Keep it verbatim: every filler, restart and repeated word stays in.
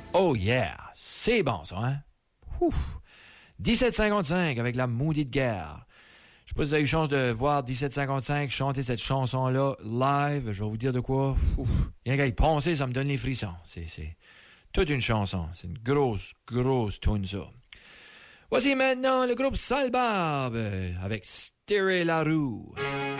Oh yeah! C'est bon, ça, hein? Ouf! dix-sept cinquante-cinq avec la maudite guerre. Je sais pas si vous avez eu chance de voir dix-sept cinquante-cinq chanter cette chanson-là live. Je vais vous dire de quoi. Ouf! Rien qu'à y penser, ça me donne les frissons. C'est, c'est toute une chanson. C'est une grosse, grosse tune, ça. Voici maintenant le groupe Sale Barbe avec Stirrer la roue.